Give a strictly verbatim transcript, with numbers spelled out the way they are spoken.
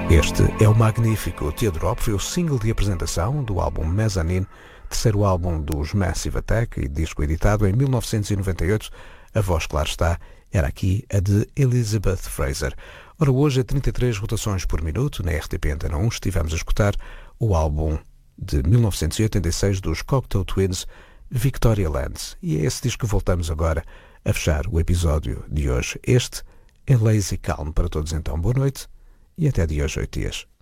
Este é o magnífico Teardrop, foi o single de apresentação do álbum Mezzanine, terceiro álbum dos Massive Attack e disco editado em mil novecentos e noventa e oito. A voz, claro está, era aqui a de Elizabeth Fraser. Ora, hoje, a trinta e três rotações por minuto, na R T P Antena um, estivemos a escutar o álbum de mil novecentos e oitenta e seis dos Cocteau Twins, Victoria Land. E é esse disco que voltamos agora a fechar o episódio de hoje. Este é Lazy Calm. Para todos, então, boa noite e até de hoje, oito dias.